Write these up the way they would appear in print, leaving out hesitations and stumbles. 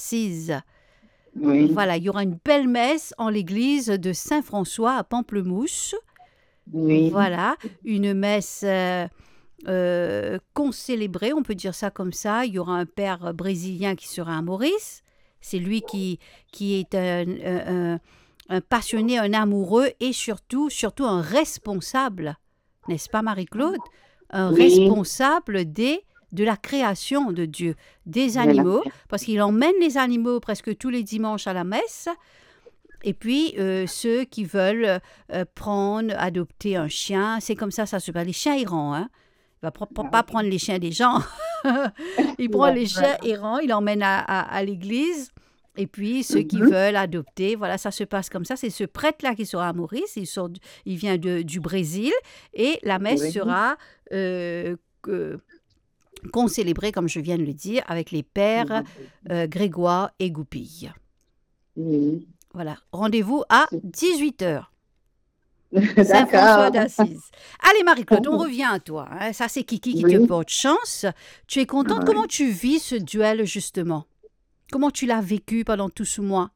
d'Assise. Oui, Voilà, il y aura une belle messe en l'église de Saint-François à Pamplemousse. oui, Voilà, une messe concélébrée, on peut dire ça comme ça. Il y aura un père brésilien qui sera à Maurice. C'est lui qui est un passionné, un amoureux et surtout un responsable, n'est-ce pas Marie-Claude? Un oui, responsable de la création de Dieu, des voilà. animaux, parce qu'il emmène les animaux presque tous les dimanches à la messe. Et puis, ceux qui veulent prendre, adopter un chien, c'est comme ça se passe. Les chiens errants, hein. Il ne va pas prendre les chiens des gens. Il prend les chiens Voilà. errants, il emmène à l'église. Et puis, ceux qui veulent adopter, voilà, ça se passe comme ça. C'est ce prêtre-là qui sera à Maurice. Il vient du Brésil. Et la messe Oui, sera que- concélébrée, comme je viens de le dire, avec les pères Grégoire et Goupille. oui. Voilà, rendez-vous à 18h. Saint-François D'accord. d'Assise. Allez, Marie-Claude, on revient à toi. Hein. Ça, c'est Kiki qui te Oui, porte chance. Tu es contente? Comment ouais. tu vis ce duel, justement? Comment tu l'as vécu pendant tout ce mois?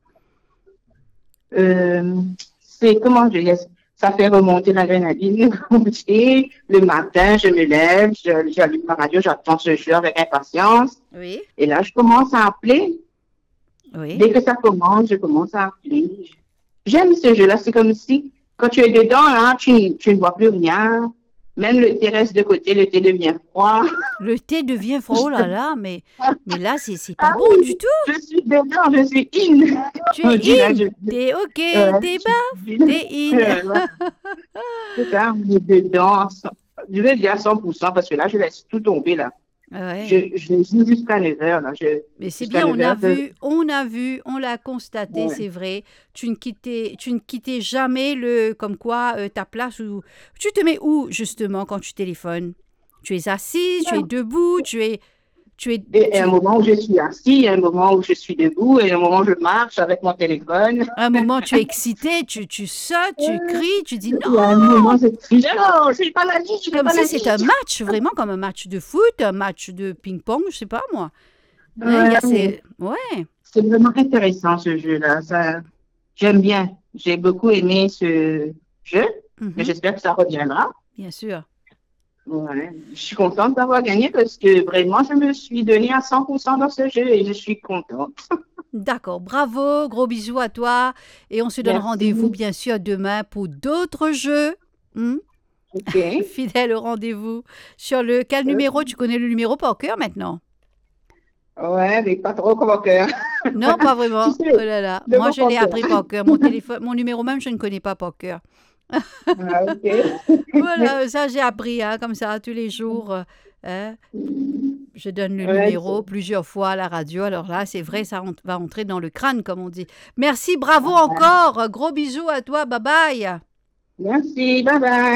Euh, c'est comment je laisse, ça fait remonter l'adrénaline. Et le matin, je me lève, j'allume ma radio, j'attends ce jeu avec impatience. Oui, Et là, je commence à appeler. oui. Dès que ça commence, je commence à appeler. J'aime ce jeu-là. C'est comme si, quand tu es dedans, là, tu ne vois plus rien. Même le thé reste de côté, le thé devient froid. Le thé devient froid. Oh là là, mais là, c'est pas Ah bon du oui, tout. je suis dedans, je suis in. Tu On es dit là, in. T'es OK, ouais, t'es je suis baf, in. t'es in. Ouais. C'est ça, on est dedans. Je vais dire à 100% parce que là, je laisse tout tomber là. Ouais. Je joue jusqu'à 9h là. Mais c'est Jusqu'à bien, 9h. on l'a constaté, Ouais. c'est vrai. Tu ne quittais jamais comme quoi, ta place où, tu te mets où, justement, quand tu téléphones? Tu es assise, tu es debout, tu es, Et un tu, moment où je suis assis, un moment où je suis debout, et un moment où je marche avec mon téléphone. à un moment, tu es excité, tu sautes, tu cries, tu dis non! Il y a un moment, je crie, non, je n'ai pas la vie, je n'ai Comme pas si la c'était un vie. match, vraiment comme un match de foot, un match de ping-pong, je sais pas moi. Hein, il y Ouais, a oui. ces... Ouais. C'est vraiment intéressant ce jeu-là. J'aime bien. J'ai beaucoup aimé ce jeu, mais Mhm, j'espère que ça reviendra. bien sûr. Ouais. Je suis contente d'avoir gagné parce que vraiment, je me suis donnée à 100% dans ce jeu et je suis contente. D'accord, bravo, gros bisous à toi. Et on se donne rendez-vous Merci. bien sûr demain pour d'autres jeux. Hmm? OK. Fidèle au rendez-vous. Sur le quel numéro? Tu connais le numéro par cœur maintenant? Ouais, mais pas trop comme au cœur. Non, pas Tu vraiment. Oh sais, là là, de moi mon je l'ai cœur. appris par cœur. Mon téléphone, mon numéro même, je ne connais pas par cœur. Ah, OK. Voilà, ça j'ai appris hein, comme ça tous les jours. Hein. Je donne le Ouais, numéro plusieurs fois à la radio. Alors là, c'est vrai, ça va entrer dans le crâne, comme on dit. Merci, bravo encore. Gros bisous à toi. Bye bye. merci. Bye bye.